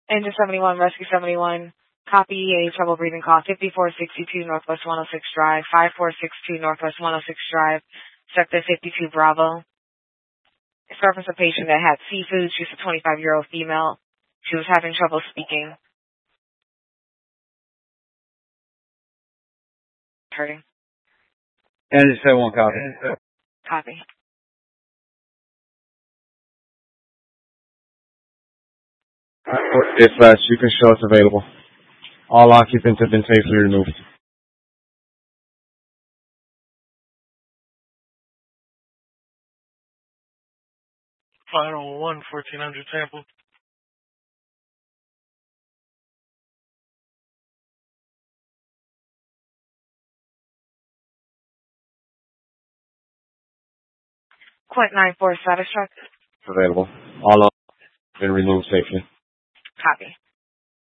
Engine 71, Rescue 71. Copy a trouble breathing call. 5462 Northwest 106 Drive. 5462 Northwest 106 Drive. Sector 52 Bravo. It's reference a patient that had seafood. She's a 25-year-old female. She was having trouble speaking. Hurting. Engine 71, copy. Copy. Dispatch, you can show it's available. All occupants have been safely removed. Final 1, 1400 sample. Quint 94 status truck. It's available. All occupants have been removed safely. Copy.